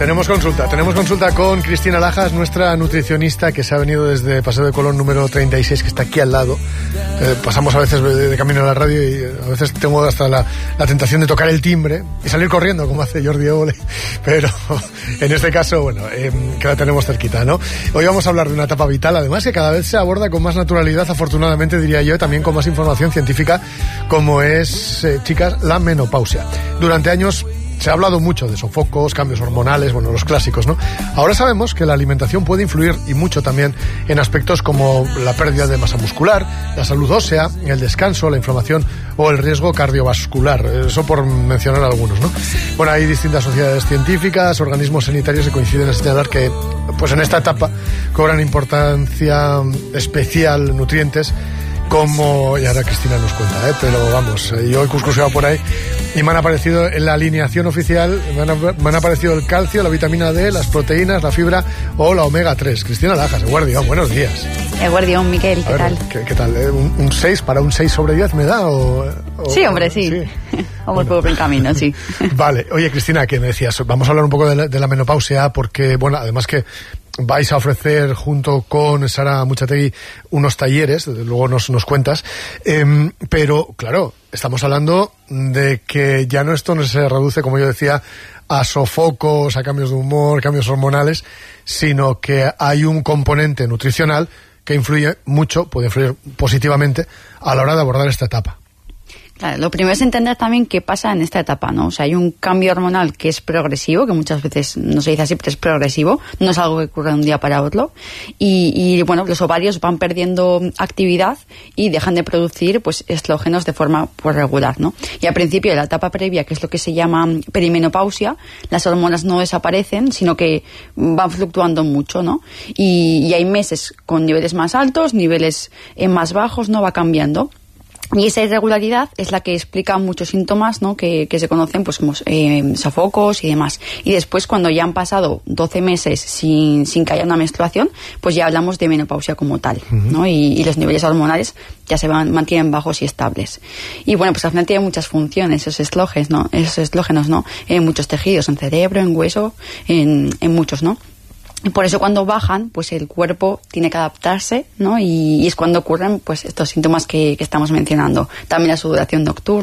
Tenemos consulta con Cristina Lajas, nuestra nutricionista que se ha venido desde Paseo de Colón número 36, que está aquí al lado. Pasamos a veces de camino a la radio y a veces tengo hasta la tentación de tocar el timbre y salir corriendo, como hace Jordi Évole, pero en este caso, bueno, que la tenemos cerquita, ¿no? Hoy vamos a hablar de una etapa vital, además que cada vez se aborda con más naturalidad, afortunadamente diría yo, también con más información científica, como es, chicas, la menopausia. Durante años se ha hablado mucho de sofocos, cambios hormonales, bueno, los clásicos, ¿no? Ahora sabemos que la alimentación puede influir, y mucho también, en aspectos como la pérdida de masa muscular, la salud ósea, el descanso, la inflamación o el riesgo cardiovascular. Eso por mencionar algunos, ¿no? Bueno, hay distintas sociedades científicas, organismos sanitarios que coinciden en señalar que, pues en esta etapa, cobran importancia especial nutrientes como, y ahora Cristina nos cuenta, pero vamos, yo he cuscuseado por ahí y me han aparecido en la alineación oficial, me han aparecido el calcio, la vitamina D, las proteínas, la fibra o la omega 3. Cristina Lajas, Eguardión, buenos días. Eguardión, Miquel, ¿qué tal? ¿Qué tal? ¿Un 6 para un 6 sobre 10 me da? Sí, hombre, sí. Vamos por buen camino, sí. Vale, oye Cristina, ¿qué me decías? Vamos a hablar un poco de la menopausia porque, bueno, además que vais a ofrecer junto con Sara Muchategui unos talleres, luego nos cuentas, pero claro, estamos hablando de que ya esto no se reduce, como yo decía, a sofocos, a cambios de humor, cambios hormonales, sino que hay un componente nutricional que influye mucho, puede influir positivamente a la hora de abordar esta etapa. Claro, lo primero es entender también qué pasa en esta etapa, ¿no? O sea, hay un cambio hormonal que es progresivo, que muchas veces no se dice así, pero es progresivo, no es algo que ocurre de un día para otro, y bueno, los ovarios van perdiendo actividad y dejan de producir, pues, estrógenos de forma, pues, regular, ¿no? Y al principio de la etapa previa, que es lo que se llama perimenopausia, las hormonas no desaparecen, sino que van fluctuando mucho, ¿no? Y hay meses con niveles más altos, niveles más bajos, no va cambiando. Y esa irregularidad es la que explica muchos síntomas, ¿no? que se conocen, pues, como sofocos y demás. Y después, cuando ya han pasado 12 meses sin que haya una menstruación, pues ya hablamos de menopausia como tal, ¿no? Y los niveles hormonales ya se mantienen bajos y estables. Y bueno, pues al final tiene muchas funciones esos estrógenos, ¿no? En muchos tejidos, en cerebro, en hueso, en muchos, ¿no? Y por eso cuando bajan, pues el cuerpo tiene que adaptarse, ¿no? Y es cuando ocurren, pues, estos síntomas que estamos mencionando. También la sudoración nocturna.